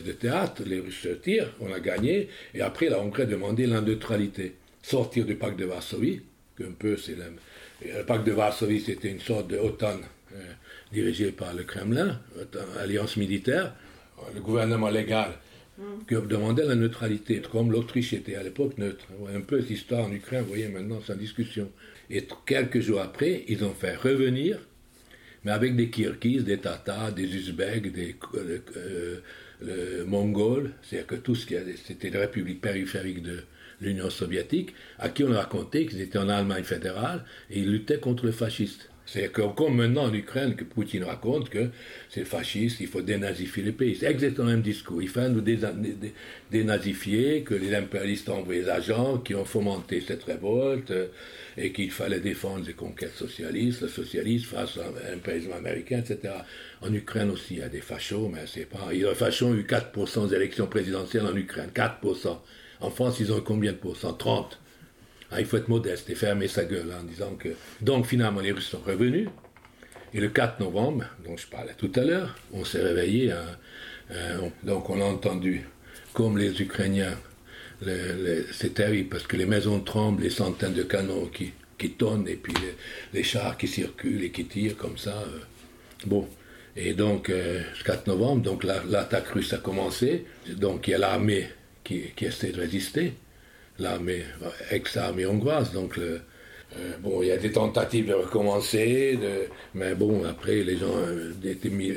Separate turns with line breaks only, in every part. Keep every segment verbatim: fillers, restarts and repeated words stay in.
de théâtre, les Russes se tirent, on a gagné, et après la Hongrie a demandé la neutralité. Sortir du pacte de Varsovie, qu'un peu c'est le, le pacte de Varsovie c'était une sorte de OTAN euh, dirigée par le Kremlin, alliance militaire, le gouvernement légal qui demandait la neutralité, comme l'Autriche était à l'époque neutre. Un peu cette histoire en Ukraine, vous voyez maintenant c'est en discussion. Et quelques jours après, ils ont fait revenir, mais avec des Kirghizes, des Tatars, des Ouzbeks, des euh, euh, le Mongols, c'est-à-dire que tout ce qui avait, c'était des républiques périphériques de l'Union soviétique, à qui on a raconté qu'ils étaient en Allemagne fédérale et ils luttaient contre les fascistes. C'est-à-dire que, comme maintenant en Ukraine, que Poutine raconte que c'est fasciste, il faut dénazifier les pays. C'est exactement le même discours. Il faut nous dénazifier, que les impérialistes ont envoyé des agents qui ont fomenté cette révolte et qu'il fallait défendre les conquêtes socialistes, le socialisme face à l'impérialisme américain, et cetera. En Ukraine aussi, il y a des fachos, mais c'est pas... Les fachos ont eu quatre pour cent des élections présidentielles en Ukraine, quatre pour cent. En France, ils ont eu combien de pourcents? trente. Ah, il faut être modeste et fermer sa gueule en disant que... Donc finalement, les Russes sont revenus. Et le quatre novembre, dont je parlais tout à l'heure, on s'est réveillé. Hein, euh, on, donc on a entendu, comme les Ukrainiens, le, le, c'est terrible parce que les maisons tremblent, les centaines de canons qui, qui tonnent, et puis les, les chars qui circulent et qui tirent comme ça. Euh, bon. Et donc, euh, le quatre novembre, donc la, l'attaque russe a commencé. Donc il y a l'armée qui, qui essaie de résister. L'armée, ex-armée hongroise, donc le, euh, bon, il y a des tentatives de recommencer, de, mais bon, après les gens euh, étaient mis,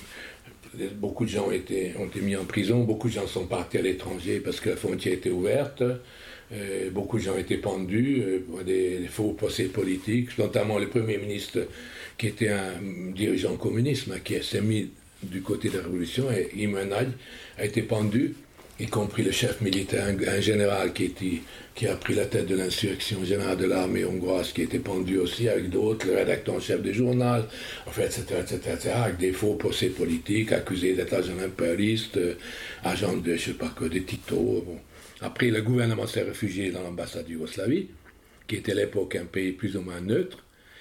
euh, beaucoup de gens ont été, ont été mis en prison, beaucoup de gens sont partis à l'étranger parce que la frontière était ouverte, euh, beaucoup de gens étaient pendus, euh, pour des, des faux procès politiques, notamment le Premier ministre qui était un dirigeant communiste, qui s'est mis du côté de la révolution, et Imenaj a été pendu, y compris le chef militaire, un, un général qui, était, qui a pris la tête de l'insurrection générale de l'armée hongroise, qui était pendu aussi avec d'autres, le rédacteur en chef du journal, en fait, et cetera, et cetera, et cetera, avec des faux procès politiques, accusés d'être agent impérialiste, euh, agent de, je sais pas quoi, de Tito. Bon. Après, le gouvernement s'est réfugié dans l'ambassade de Yougoslavie, qui était à l'époque un pays plus ou moins neutre,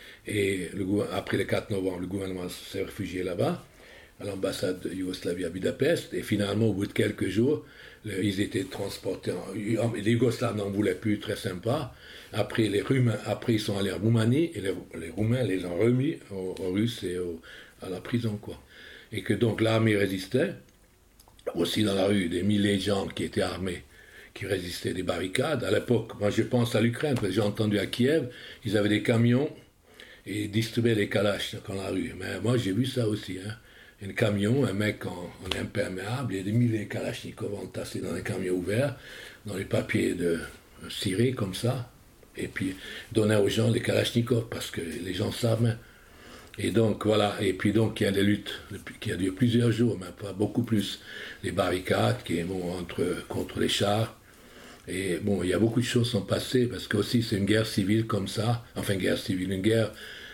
et le, après le quatre novembre, le gouvernement s'est réfugié là-bas, à l'ambassade de Yougoslavie à Budapest, et finalement, au bout de quelques jours, le, ils étaient transportés, en, les Yougoslaves n'en voulaient plus, très sympa. Après, les Roumains, après ils sont allés en Roumanie, et les, les Roumains les ont remis aux, aux Russes et aux, à la prison, quoi. Et que donc l'armée résistait, aussi dans la rue, des milliers de gens qui étaient armés, qui résistaient des barricades. À l'époque, moi je pense à l'Ukraine, parce que j'ai entendu à Kiev, ils avaient des camions, et ils distribuaient des kalash dans la rue. Mais moi j'ai vu ça aussi, hein. Un camion, un mec en, en imperméable, il y a des milliers de kalachnikovs entassés dans un camion ouvert, dans les papiers de ciré comme ça, et puis donner aux gens des kalachnikovs parce que les gens savent. Et donc voilà, et puis donc il y a des luttes qui a duré plusieurs jours, mais pas beaucoup plus. Les barricades qui bon, entre, contre les chars. Et bon, il y a beaucoup de choses qui sont passées parce que aussi c'est une guerre civile comme ça, enfin guerre civile, une guerre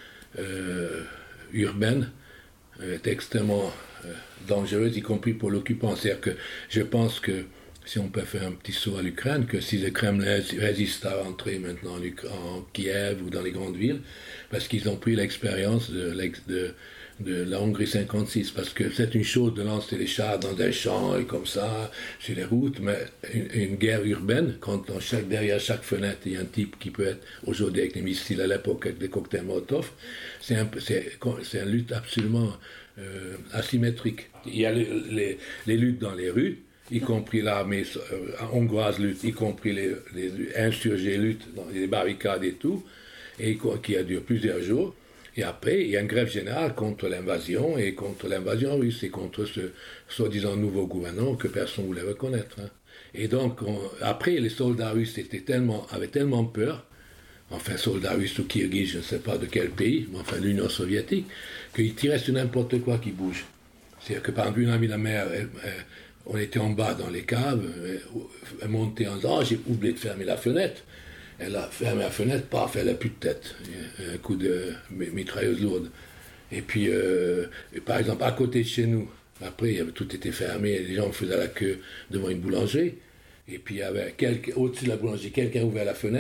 euh, urbaine. Est extrêmement euh, dangereuse, y compris pour l'occupant. C'est-à-dire que je pense que, si on peut faire un petit saut à l'Ukraine, que si le Kremlin résiste à entrer maintenant en, Ukra- en Kiev ou dans les grandes villes, parce qu'ils ont pris l'expérience de, de, de la Hongrie cinquante-six, parce que c'est une chose de lancer les chars dans des champs et comme ça, sur les routes, mais une, une guerre urbaine, quand on chaque, derrière chaque fenêtre, il y a un type qui peut être, aujourd'hui avec les missiles, à l'époque avec des cocktails Molotov, c'est, un, c'est, c'est une lutte absolument euh, asymétrique. Il y a les, les, les luttes dans les rues, y compris l'armée euh, hongroise lutte, y compris les, les insurgés luttent dans les barricades et tout, et qui a duré plusieurs jours. Et après, il y a une grève générale contre l'invasion, et contre l'invasion russe, et contre ce soi-disant nouveau gouvernement que personne ne voulait reconnaître. Hein. Et donc, on, après, les soldats russes étaient tellement, avaient tellement peur, enfin, soldats russes ou Kirghizes, je ne sais pas de quel pays, mais enfin, l'Union soviétique, qu'ils tiraient sur n'importe quoi qui bouge. C'est-à-dire que, par exemple, une amie de la mère, elle, elle, on était en bas dans les caves, elle, elle montait en disant, oh, j'ai oublié de fermer la fenêtre. Elle a fermé la fenêtre, paf, elle n'a plus de tête. Un coup de mitrailleuse lourde. Et puis, euh, et par exemple, à côté de chez nous, après, il y avait, tout était fermé, les gens faisaient la queue devant une boulangerie. Et puis, il y avait quelqu'un, au-dessus de la boulangerie, quelqu'un ouvert la fenêtre.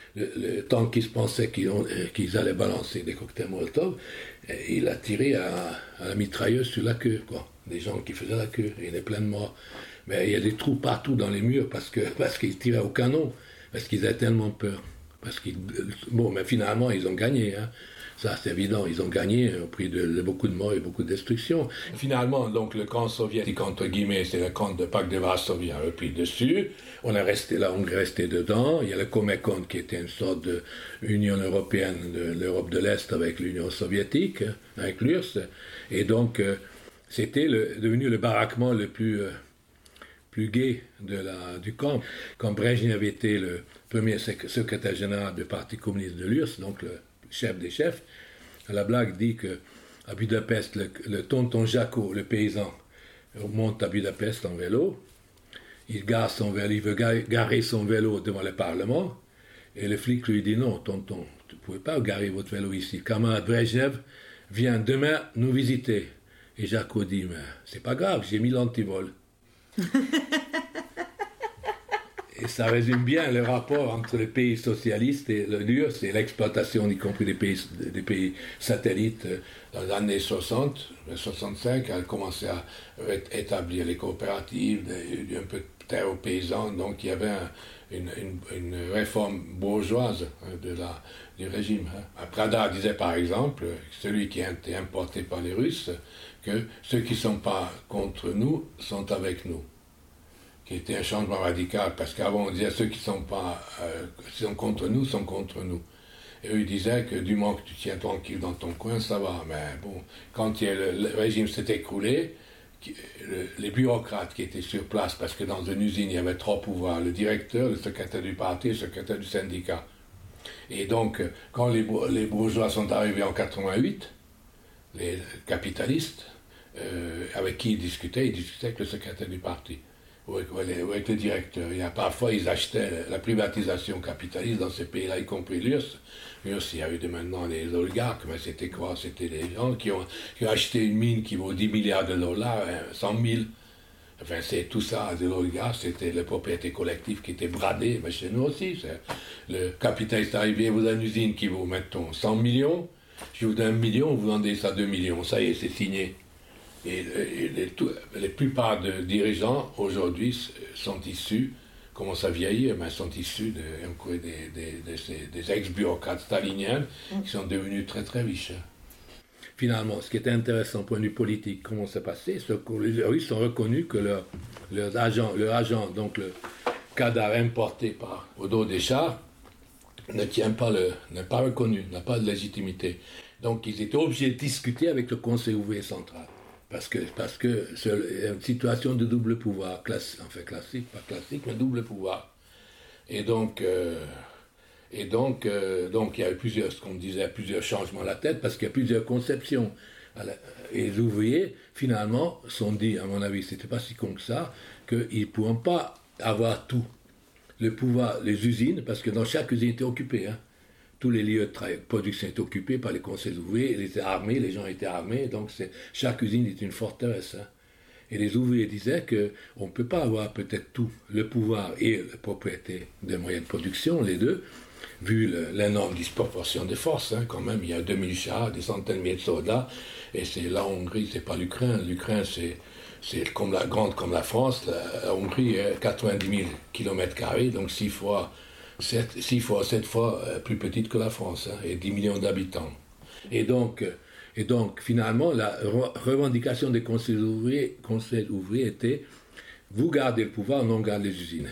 le, le temps qu'ils se pensaient qu'ils, ont, qu'ils allaient balancer des cocktails Molotov, il a tiré à, à la mitrailleuse sur la queue, quoi. Des gens qui faisaient la queue, et il est plein de morts. Mais il y a des trous partout dans les murs parce, que, parce qu'ils tiraient au canon, parce qu'ils avaient tellement peur. Parce qu'ils, bon, mais finalement, ils ont gagné, hein. Ça, c'est évident, ils ont gagné au prix de, de beaucoup de morts et beaucoup de destruction. Finalement, donc, le camp soviétique, entre guillemets, c'est le camp de Pacte de Varsovie, a repris dessus. On est resté là, on est resté dedans. Il y a le Comecon qui était une sorte d'Union européenne de l'Europe de l'Est avec l'Union soviétique, avec l'U R S S. Et donc, euh, c'était le, devenu le baraquement le plus, euh, plus gai de la, du camp. Quand Brejnev était le premier secrétaire général du Parti communiste de l'U R S S, donc le chef des chefs, la blague dit qu'à Budapest, le, le tonton Jaco, le paysan, monte à Budapest en vélo, il gare son vélo, il veut garer son vélo devant le Parlement, et le flic lui dit non, tonton, tu ne pouvez pas garer votre vélo ici. Camarade Brejnev vient demain nous visiter. Et Jaco dit, mais c'est pas grave, j'ai mis l'antivol. Et ça résume bien le rapport entre les pays socialistes et l'U R S S et l'exploitation, y compris des pays, des pays satellites. Dans les années soixante, soixante-cinq, elle a commencé à établir les coopératives, un peu de terre aux paysans, donc il y avait un, une, une, une réforme bourgeoise de la, du régime. Prada disait par exemple, celui qui a été importé par les Russes, que ceux qui ne sont pas contre nous sont avec nous. Qui était un changement radical, parce qu'avant on disait ceux qui sont pas euh, qui sont contre nous sont contre nous. Et eux ils disaient que du moment que tu tiens tranquille dans ton coin, ça va. Mais bon, quand il y a le, le régime s'est écroulé, qui, le, les bureaucrates qui étaient sur place, parce que dans une usine il y avait trois pouvoirs, le directeur, le secrétaire du parti, le secrétaire du syndicat. Et donc quand les, les bourgeois sont arrivés en quatre-vingt-huit, les capitalistes, euh, avec qui ils discutaient, ils discutaient avec le secrétaire du parti. Ou avec, ou avec le directeur. Il y a, parfois, ils achetaient la privatisation capitaliste dans ces pays-là, y compris l'U R S S. L'U R S S, il y a eu de maintenant les oligarques, mais c'était quoi? C'était des gens qui ont, qui ont acheté une mine qui vaut dix milliards de dollars, cent mille. Enfin, c'est tout ça, de l'oligarque, c'était la propriété collective qui était bradée. Mais chez nous aussi, c'est, le capitaliste arrivé, vous avez une usine qui vaut, mettons, cent millions. Je vous donne un million, vous vendez ça deux millions. Ça y est, c'est signé. Et, et les, tout, les plupart de dirigeants aujourd'hui sont issus, commencent à vieillir, mais sont issus de, des, des, des, des ex-bureaucrates staliniens qui sont devenus très très riches. Finalement, ce qui était intéressant point de vue politique, comment ça passé, c'est que les Russes ont reconnu que leur, leur agent, leur agent, donc le cadavre importé par au dos des chars, ne tient pas le, n'est pas reconnu, n'a pas de légitimité. Donc ils étaient obligés de discuter avec le Conseil ouvrier central. Parce que, parce que c'est une situation de double pouvoir, classique, enfin classique, pas classique, mais double pouvoir. Et donc, euh, et donc, euh, donc il y a eu plusieurs, ce qu'on disait, plusieurs changements à la tête, parce qu'il y a plusieurs conceptions. Et les ouvriers, finalement, sont dit, à mon avis, c'était pas si con que ça, qu'ils ne pourront pas avoir tout. Le pouvoir, les usines, parce que dans chaque usine était occupée, hein. Tous les lieux de travail, production étaient occupés par les conseils ouvriers, ils étaient armés, les gens étaient armés, donc c'est, chaque usine est une forteresse. Hein. Et les ouvriers disaient qu'on ne peut pas avoir peut-être tout, le pouvoir et la propriété des moyens de production, les deux, vu le, l'énorme disproportion des forces. Hein, quand même, il y a deux mille chars, des centaines de milliers de soldats, et c'est la Hongrie, c'est pas l'Ukraine. L'Ukraine, c'est, c'est comme la grande comme la France, la, la Hongrie est quatre-vingt-dix mille kilomètres carrés, donc six fois... six fois, sept fois plus petite que la France, hein, et dix millions d'habitants. Et donc, et donc finalement, la re- revendication des conseils ouvriers, conseils ouvriers était vous gardez le pouvoir, on garde les usines.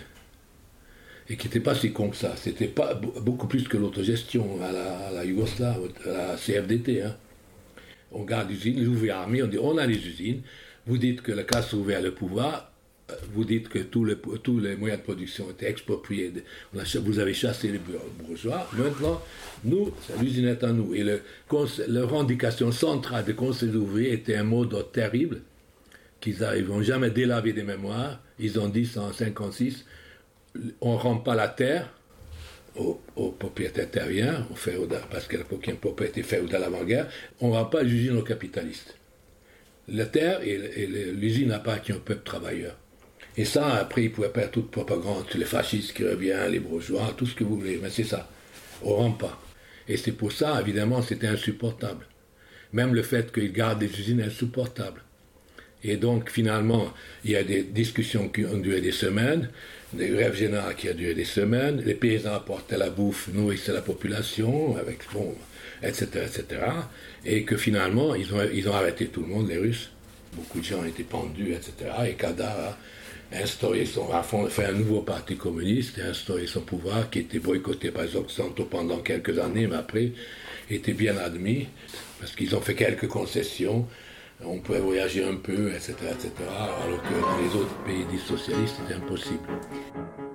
Et qui n'était pas si con que ça. C'était pas beaucoup plus que l'autogestion à la, à la Yougoslave, à la C F D T. Hein. On garde les usines, les ouvriers armés, on dit on a les usines, vous dites que la classe ouvrière a le pouvoir. Vous dites que tous les, tous les moyens de production étaient expropriés. Vous avez chassé les bourgeois. Maintenant, nous, l'usine est à nous. Et le, la revendication centrale des conseils ouvriers était un mot d'ordre terrible, qu'ils n'ont jamais délavé des mémoires. Ils ont dit en cinquante-six, on ne rend pas la terre aux, aux propriétaires terriens, aux féodaux, parce que la propriété féodale avant-guerre, on ne rend pas les usines aux capitalistes. La terre et, et l'usine appartient au peuple travailleur. Et ça, après, ils pouvaient faire toute propagande, les fascistes qui reviennent, les bourgeois, tout ce que vous voulez, mais c'est ça. au rempart. Et c'est pour ça, évidemment, c'était insupportable. Même le fait qu'ils gardent des usines insupportables. Et donc, finalement, il y a des discussions qui ont duré des semaines, des grèves générales qui ont duré des semaines, les paysans apportaient la bouffe, nourrissaient la population, avec, bon, et cetera, et cetera. Et que finalement, ils ont, ils ont arrêté tout le monde, les Russes. Beaucoup de gens ont été pendus, et cetera. Et Kadar a instauré son, a fait un nouveau parti communiste, a instauré son pouvoir qui était boycotté par les Occidentaux pendant quelques années, mais après était bien admis, parce qu'ils ont fait quelques concessions. On pouvait voyager un peu, et cetera, et cetera, alors que dans les autres pays dits socialistes, c'était impossible.